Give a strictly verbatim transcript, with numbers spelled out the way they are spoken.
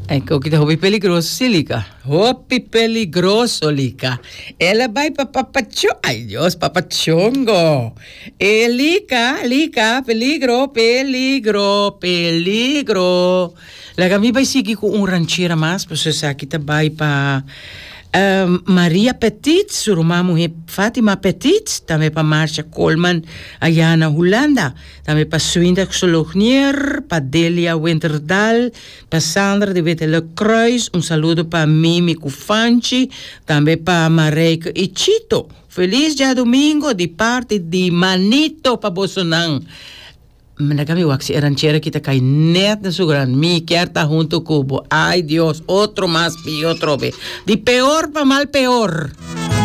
Ecco que hobby peligroso, lica. Hobby peligroso, lica. Ela vai para papacho. Ai, Dios, papachongo. E lica, lica, peligro, peligro, peligro. La kami vai sigi com um rancheira mais, para você saber que tá vai para Uh, Maria Petit, suruma mulher Fátima Petit, também para Marcia Coleman, allá na Holanda, também para Swinda Solognier, para Delia Winterdal, para Sandra de Vetele Kruis, um saludo para Mimi Kufanchi, também para Mareika e Chito. Feliz dia domingo de parte de Manito para Bolsonaro. Na kami waksi ranchera kita kay net na sugran mi quierta junto cubo. Ay Dios, otro más y otro ve. De peor pa mal peor.